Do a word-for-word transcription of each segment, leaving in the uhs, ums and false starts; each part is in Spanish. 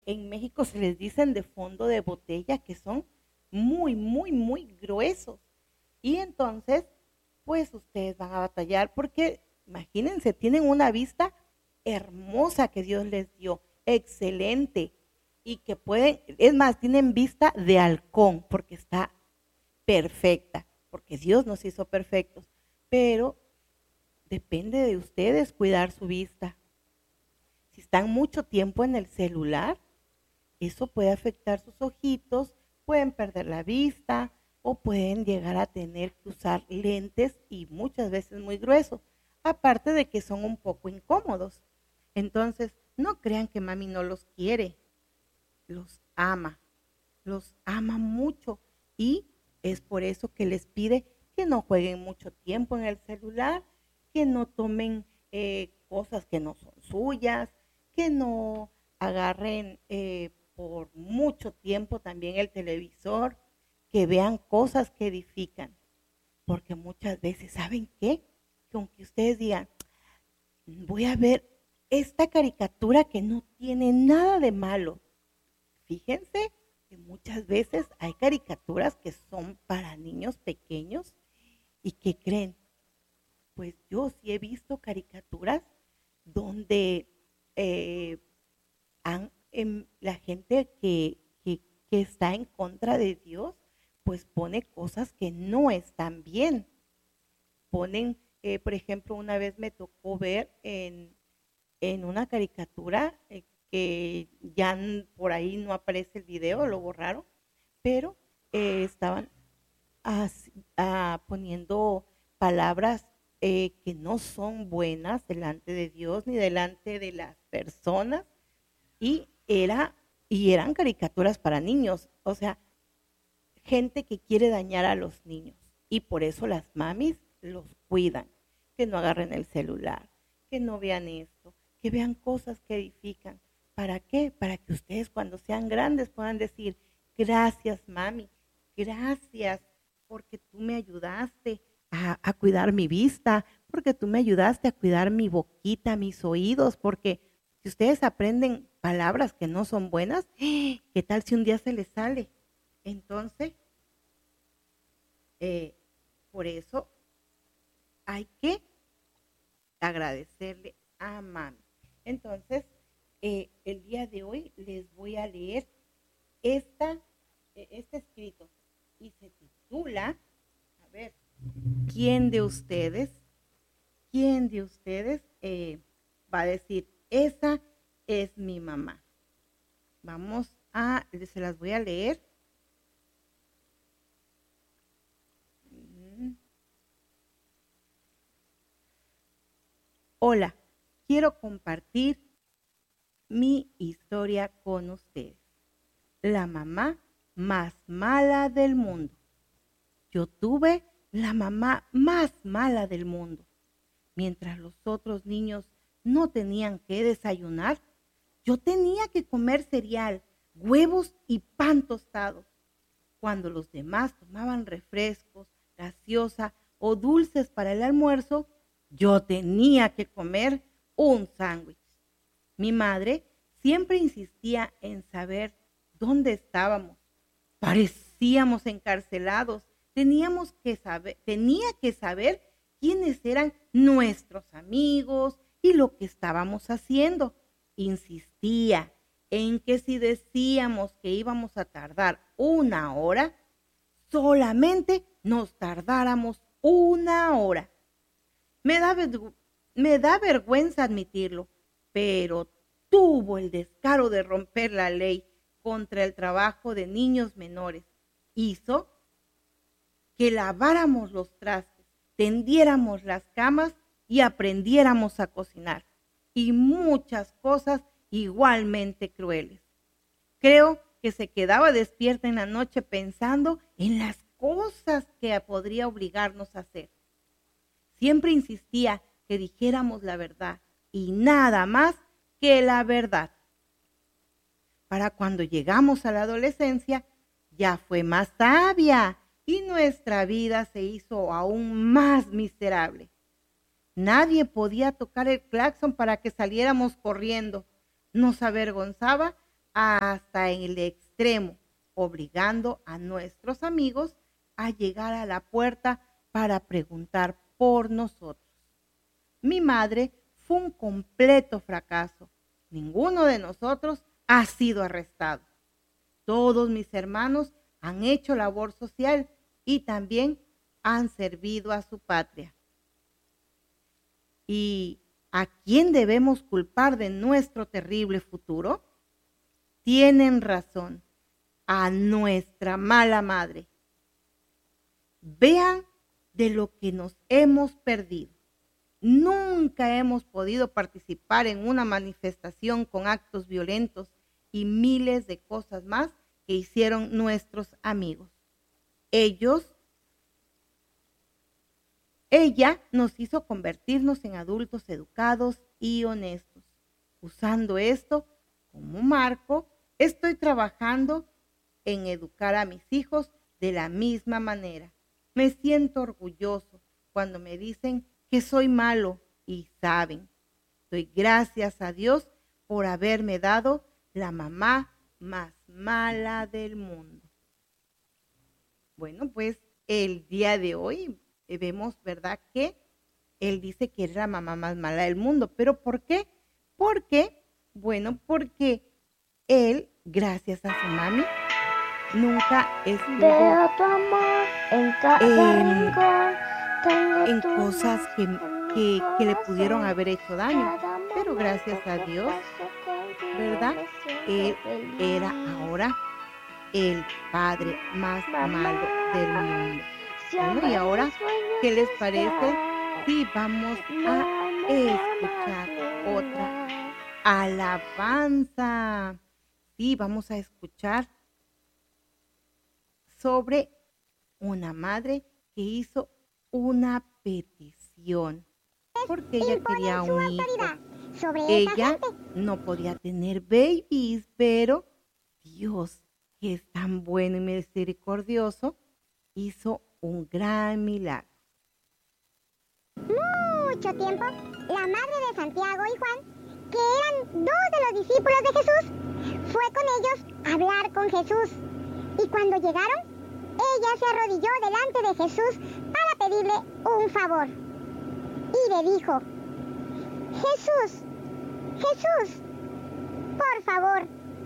en México se les dicen de fondo de botella, que son muy, muy, muy gruesos. Y entonces, pues ustedes van a batallar porque, imagínense, tienen una vista hermosa que Dios les dio, excelente, y que pueden, es más, tienen vista de halcón porque está perfecta, porque Dios nos hizo perfectos, pero depende de ustedes cuidar su vista. Si están mucho tiempo en el celular, eso puede afectar sus ojitos, pueden perder la vista o pueden llegar a tener que usar lentes y muchas veces muy gruesos, aparte de que son un poco incómodos. Entonces, no crean que mami no los quiere, los ama, los ama mucho y es por eso que les pide que no jueguen mucho tiempo en el celular, que no tomen eh, cosas que no son suyas, que no agarren eh, por mucho tiempo también el televisor, que vean cosas que edifican. Porque muchas veces, ¿saben qué? Que aunque ustedes digan, voy a ver esta caricatura que no tiene nada de malo. Fíjense que muchas veces hay caricaturas que son para niños pequeños y que creen, pues yo sí he visto caricaturas donde eh, han, em, la gente que, que, que está en contra de Dios, pues pone cosas que no están bien. Ponen, eh, por ejemplo, una vez me tocó ver en, en una caricatura eh, que ya por ahí no aparece el video, lo borraron, pero eh, estaban as- ah, poniendo palabras eh, que no son buenas delante de Dios ni delante de las personas y era y eran caricaturas para niños, o sea, gente que quiere dañar a los niños y por eso las mamis los cuidan, que no agarren el celular, que no vean esto, que vean cosas que edifican. ¿Para qué? Para que ustedes cuando sean grandes puedan decir, gracias mami, gracias porque tú me ayudaste a, a cuidar mi vista, porque tú me ayudaste a cuidar mi boquita, mis oídos, porque si ustedes aprenden palabras que no son buenas, ¿qué tal si un día se les sale? Entonces, eh, por eso hay que agradecerle a mami. Entonces, eh, el día de hoy les voy a leer esta, eh, este escrito y se titula, a ver, ¿quién de ustedes, quién de ustedes eh, va a decir, esa es mi mamá? Vamos a, se las voy a leer. Hola, quiero compartir mi historia con ustedes. La mamá más mala del mundo. Yo tuve la mamá más mala del mundo. Mientras los otros niños no tenían que desayunar, yo tenía que comer cereal, huevos y pan tostado. Cuando los demás tomaban refrescos, gaseosa o dulces para el almuerzo, yo tenía que comer un sándwich. Mi madre siempre insistía en saber dónde estábamos. Parecíamos encarcelados. Teníamos que saber, tenía que saber quiénes eran nuestros amigos y lo que estábamos haciendo. Insistía en que si decíamos que íbamos a tardar una hora, solamente nos tardáramos una hora. Me da, me da vergüenza admitirlo, pero tuvo el descaro de romper la ley contra el trabajo de niños menores. Hizo que laváramos los trastes, tendiéramos las camas y aprendiéramos a cocinar. Y muchas cosas igualmente crueles. Creo que se quedaba despierta en la noche pensando en las cosas que podría obligarnos a hacer. Siempre insistía que dijéramos la verdad y nada más que la verdad. Para cuando llegamos a la adolescencia, ya fue más sabia y nuestra vida se hizo aún más miserable. Nadie podía tocar el claxon para que saliéramos corriendo. Nos avergonzaba hasta en el extremo, obligando a nuestros amigos a llegar a la puerta para preguntar por nosotros. Mi madre fue un completo fracaso. Ninguno de nosotros ha sido arrestado. Todos mis hermanos han hecho labor social y también han servido a su patria. ¿Y a quién debemos culpar de nuestro terrible futuro? Tienen razón, a nuestra mala madre. Vean de lo que nos hemos perdido. Nunca hemos podido participar en una manifestación con actos violentos y miles de cosas más que hicieron nuestros amigos. Ellos, ella nos hizo convertirnos en adultos educados y honestos. Usando esto como marco, estoy trabajando en educar a mis hijos de la misma manera. Me siento orgulloso cuando me dicen que soy malo y saben. Doy gracias a Dios por haberme dado la mamá más mala del mundo. Bueno, pues el día de hoy vemos, ¿verdad?, que él dice que es la mamá más mala del mundo. ¿Pero por qué? Porque, bueno, porque él, gracias a su mami, nunca estuvo Veo tu amor en cada en, rincón. Tengo en tu cosas que, luz en mi que, que le corazón. pudieron haber hecho daño. Cada Pero momento gracias a que Dios, paso contigo ¿verdad?, me siento él feliz. era ahora el padre más Mamá, malo del mundo. si Bueno, y amas ahora, mis sueños ¿qué les parece estás, si vamos no a hay mujer más escuchar otra linda? alabanza? Sí, vamos a escuchar sobre una madre que hizo una petición porque ella quería un hijo. Sobre esa Ella gente. no podía tener babies, pero Dios, que es tan bueno y misericordioso, hizo un gran milagro. Mucho tiempo, la madre de Santiago y Juan, que eran dos de los discípulos de Jesús, fue con ellos a hablar con Jesús. Y cuando llegaron, ella se arrodilló delante de Jesús para pedirle un favor. Y le dijo: Jesús, Jesús, por favor,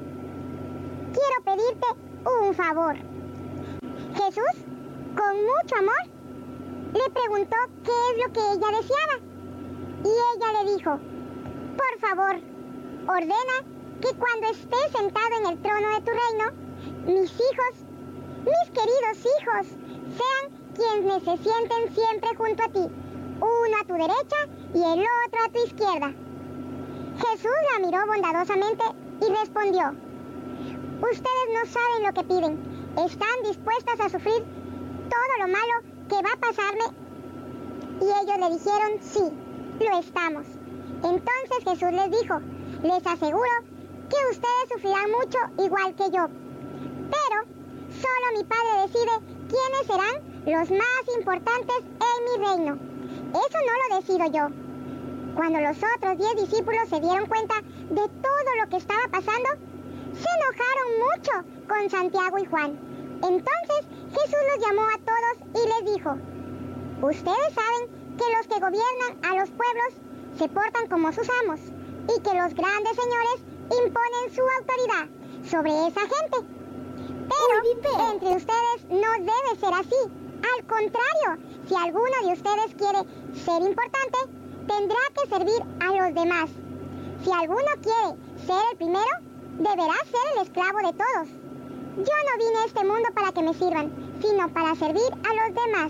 quiero pedirte un favor. Jesús, con mucho amor, le preguntó qué es lo que ella deseaba. Y ella le dijo: por favor, ordena que cuando esté sentado en el trono de tu reino, mis hijos, mis queridos hijos, sean quienes se sienten siempre junto a ti, uno a tu derecha y el otro a tu izquierda. Jesús la miró bondadosamente y respondió: ustedes no saben lo que piden. ¿Están dispuestas a sufrir todo lo malo que va a pasarme? Y ellos le dijeron: sí, lo estamos. Entonces Jesús les dijo: les aseguro que ustedes sufrirán mucho igual que yo. Pero solo mi Padre decide quiénes serán los más importantes en mi reino. Eso no lo decido yo. Cuando los otros diez discípulos se dieron cuenta de todo lo que estaba pasando, se enojaron mucho con Santiago y Juan. Entonces Jesús los llamó a todos y les dijo: ustedes saben que los que gobiernan a los pueblos se portan como sus amos y que los grandes señores imponen su autoridad sobre esa gente. Pero entre ustedes no debe ser así. Al contrario, si alguno de ustedes quiere ser importante, tendrá que servir a los demás. Si alguno quiere ser el primero, deberá ser el esclavo de todos. Yo no vine a este mundo para que me sirvan, sino para servir a los demás.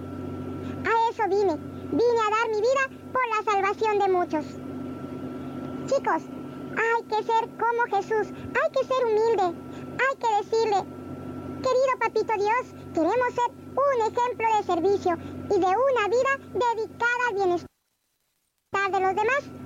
A eso vine. Vine a dar mi vida por la salvación de muchos. Chicos, hay que ser como Jesús. Hay que ser humilde. Hay que decirle: querido Papito Dios, queremos ser un ejemplo de servicio y de una vida dedicada al bienestar de los demás.